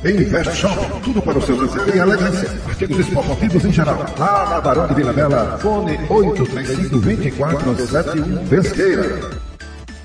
Invest Shop, tudo para o seu lazer e elegância. Artigos esportivos em geral. Lá na Barão de Vila Bela, fone 835-2471 Pesqueira.